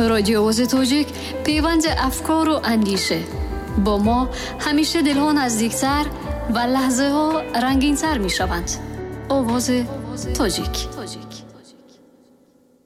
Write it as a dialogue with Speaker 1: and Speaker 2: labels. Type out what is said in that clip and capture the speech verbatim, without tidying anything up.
Speaker 1: رادیو آواز تاجیک، پیوند افکار و اندیشه. با ما همیشه دلها نزدیکتر و لحظه ها رنگین تر می شوند. آواز تاجیک.